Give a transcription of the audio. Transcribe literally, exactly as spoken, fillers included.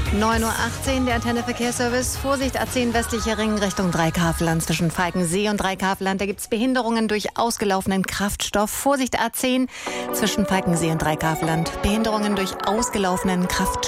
neun Uhr achtzehn, der Antenne Verkehrsservice. Vorsicht, A zehn westlicher Ring Richtung Dreikaveland. Zwischen Falkensee und Dreikaveland, da gibt es Behinderungen durch ausgelaufenen Kraftstoff. Vorsicht, A zehn zwischen Falkensee und Dreikaveland. Behinderungen durch ausgelaufenen Kraftstoff.